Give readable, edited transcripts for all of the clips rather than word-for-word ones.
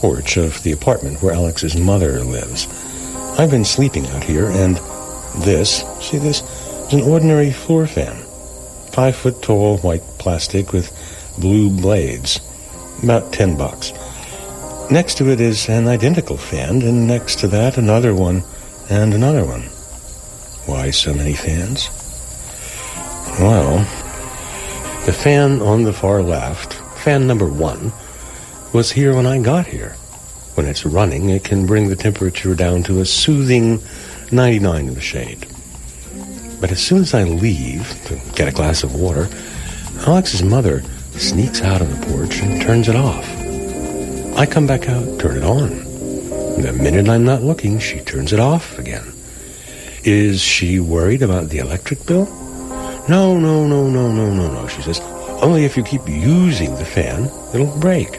porch of the apartment where Alex's mother lives. I've been sleeping out here, and this is an ordinary floor fan. 5 foot tall, white plastic with blue blades. About $10. Next to it is an identical fan, and next to that another one and another one. Why so many fans? Well, the fan on the far left, fan number 1, was here when I got here. When it's running, it can bring the temperature down to a soothing 99 in the shade. But as soon as I leave to get a glass of water, Alex's mother sneaks out on the porch and turns it off. I come back out, turn it on. The minute I'm not looking, she turns it off again. Is she worried about the electric bill? No, she says. Only if you keep using the fan, it'll break.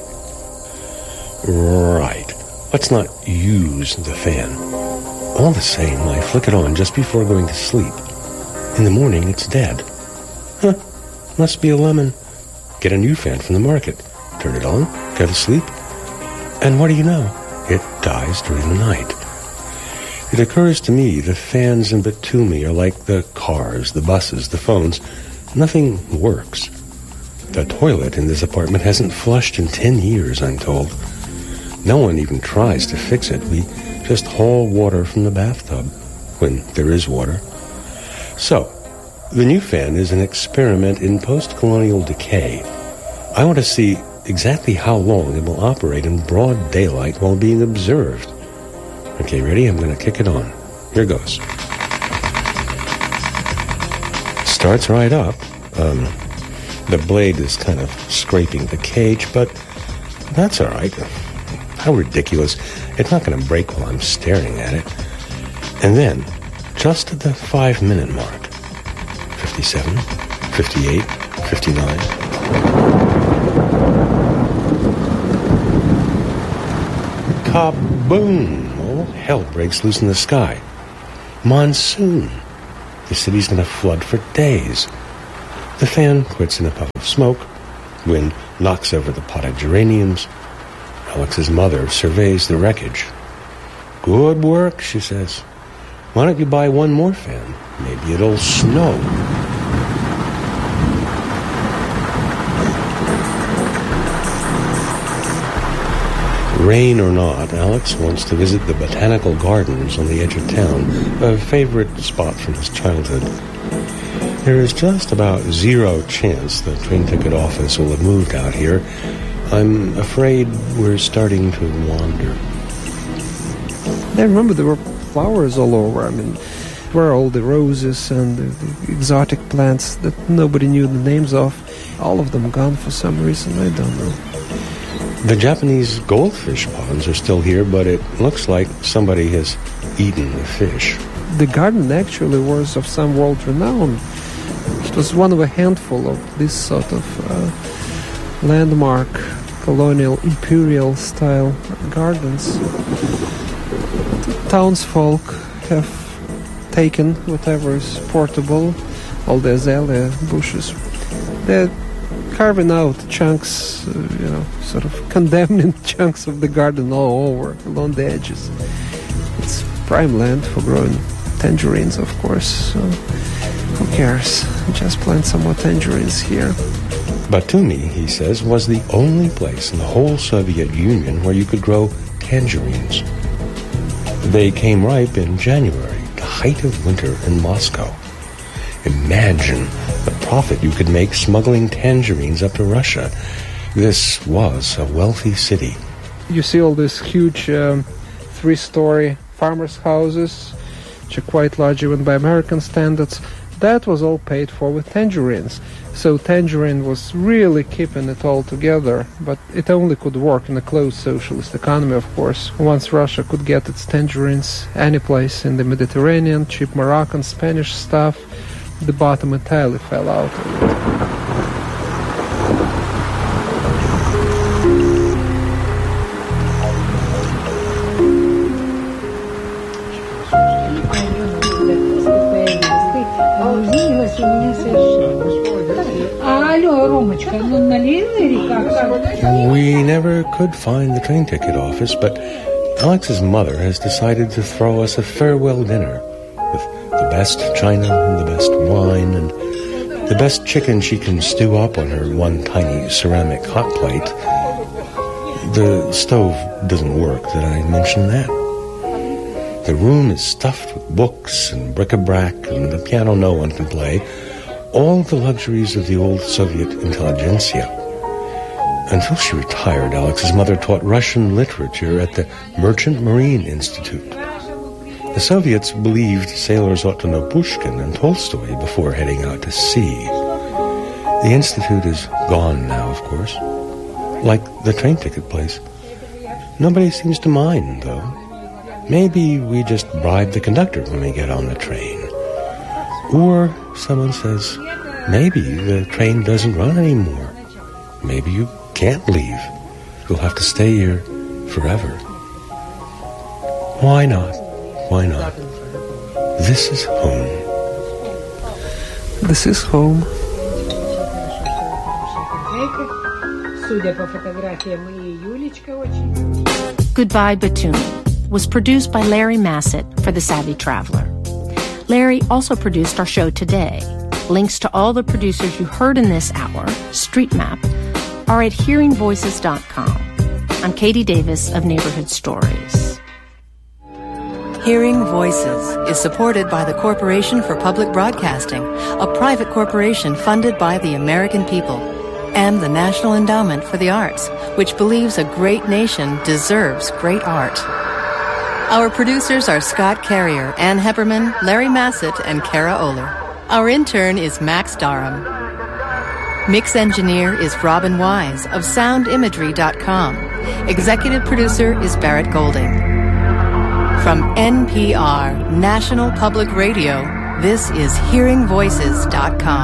Right. Let's not use the fan. All the same, I flick it on just before going to sleep. In the morning, it's dead. Must be a lemon. Get a new fan from the market. Turn it on, go to sleep, and what do you know? It dies during the night. It occurs to me the fans in Batumi are like the cars, the buses, the phones. Nothing works. The toilet in this apartment hasn't flushed in 10 years, I'm told. No one even tries to fix it. We just haul water from the bathtub, when there is water. So, the new fan is an experiment in post-colonial decay. I want to see exactly how long it will operate in broad daylight while being observed. Okay, ready? I'm going to kick it on. Here goes. Starts right up. The blade is kind of scraping the cage, but that's all right. How ridiculous. It's not going to break while I'm staring at it. And then, just at the 5-minute mark, 57, 58, 59. Kaboom! All hell breaks loose in the sky. Monsoon. The city's going to flood for days. The fan quits in a puff of smoke. Wind knocks over the potted geraniums. Alex's mother surveys the wreckage. Good work, she says. Why don't you buy one more fan? Maybe it'll snow. Rain or not, Alex wants to visit the botanical gardens on the edge of town, a favorite spot from his childhood. There is just about zero chance the train ticket office will have moved out here. I'm afraid we're starting to wander. I remember there were flowers all over. I mean, there were all the roses and the exotic plants that nobody knew the names of. All of them gone for some reason, I don't know. The Japanese goldfish ponds are still here, but it looks like somebody has eaten the fish. The garden actually was of some world renown. It was one of a handful of this sort of landmark colonial imperial style gardens. The townsfolk have taken whatever is portable, all the azalea bushes. They're carving out chunks, sort of condemning chunks of the garden all over, along the edges. It's prime land for growing tangerines, of course, so who cares? Just plant some more tangerines here. Batumi, he says, was the only place in the whole Soviet Union where you could grow tangerines. They came ripe in January, the height of winter in Moscow. Imagine the profit you could make smuggling tangerines up to Russia. This was a wealthy city. You see all these huge 3-story farmers' houses, which are quite large even by American standards. That was all paid for with tangerines. So tangerine was really keeping it all together, but it only could work in a closed socialist economy, of course. Once Russia could get its tangerines any place in the Mediterranean, cheap Moroccan, Spanish stuff, the bottom entirely fell out of it. Извинилась у меня совершенно. Алло, Ромочка, ну налево или как? We never could find the train ticket office, but Alex's mother has decided to throw us a farewell dinner with the best china, the best wine, and the best chicken she can stew up on her one tiny ceramic hot plate. The stove doesn't work, did I mention that? The room is stuffed with books and bric-a-brac and the piano no one can play, all the luxuries of the old Soviet intelligentsia. Until she retired, Alex's mother taught Russian literature at the Merchant Marine Institute. The Soviets believed sailors ought to know Pushkin and Tolstoy before heading out to sea. The institute is gone now, of course, like the train ticket place. Nobody seems to mind, though. Maybe we just bribe the conductor when we get on the train. Or someone says, maybe the train doesn't run anymore. Maybe you can't leave. You'll have to stay here forever. Why not? Why not? This is home. This is home. Goodbye, Batumi was produced by Larry Massett for The Savvy Traveler. Larry also produced our show today. Links to all the producers you heard in this hour, Street Map, are at hearingvoices.com. I'm Katie Davis of Neighborhood Stories. Hearing Voices is supported by the Corporation for Public Broadcasting, a private corporation funded by the American people, and the National Endowment for the Arts, which believes a great nation deserves great art. Our producers are Scott Carrier, Ann Hepperman, Larry Massett, and Kara Oler. Our intern is Max Darham. Mix engineer is Robin Wise of soundimagery.com. Executive producer is Barrett Golding. From NPR, National Public Radio, this is hearingvoices.com.